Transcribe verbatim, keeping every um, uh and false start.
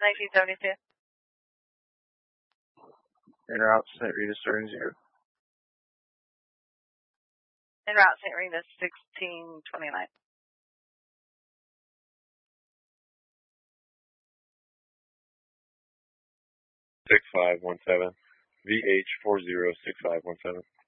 nineteen seventy-two. En route, Saint Rita, starting zero. En route, Saint Rita, sixteen twenty-nine. six five one seven. V H four zero six five one seven.